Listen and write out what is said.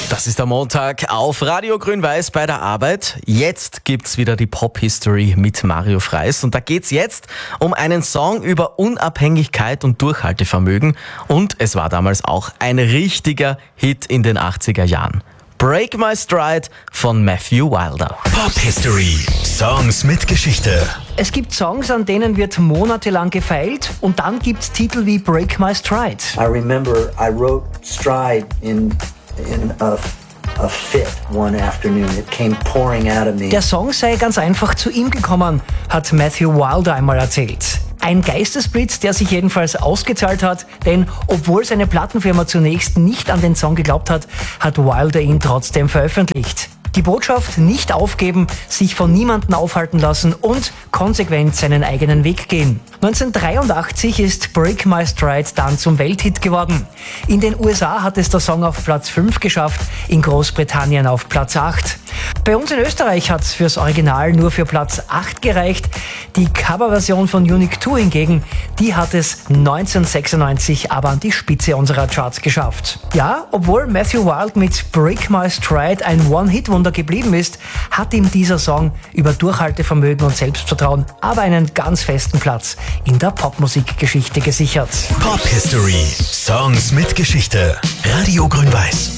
Das ist der Montag auf Radio Grün-Weiß bei der Arbeit. Jetzt gibt's wieder die Pop-History mit Mario Freis. Und da geht's jetzt um einen Song über Unabhängigkeit und Durchhaltevermögen. Und es war damals auch ein richtiger Hit in den 80er Jahren. Break My Stride von Matthew Wilder. Pop-History. Songs mit Geschichte. Es gibt Songs, an denen wird monatelang gefeilt und dann gibt's Titel wie Break My Stride. I remember I wrote Stride in a fit one afternoon. It came pouring out of me. Der Song sei ganz einfach zu ihm gekommen, hat Matthew Wilder einmal erzählt. Ein Geistesblitz, der sich jedenfalls ausgezahlt hat, denn obwohl seine Plattenfirma zunächst nicht an den Song geglaubt hat, hat Wilder ihn trotzdem veröffentlicht. Die Botschaft: nicht aufgeben, sich von niemandem aufhalten lassen und konsequent seinen eigenen Weg gehen. 1983 ist Break My Stride dann zum Welthit geworden. In den USA hat es der Song auf Platz 5 geschafft, in Großbritannien auf Platz 8. Bei uns in Österreich hat es fürs Original nur für Platz 8 gereicht. Die Coverversion von Unique 2 hingegen, die hat es 1996 aber an die Spitze unserer Charts geschafft. Ja, obwohl Matthew Wilder mit Break My Stride ein One-Hit-Wunder geblieben ist, hat ihm dieser Song über Durchhaltevermögen und Selbstvertrauen aber einen ganz festen Platz in der Popmusikgeschichte gesichert. Pop-History. Songs mit Geschichte. Radio Grün-Weiß.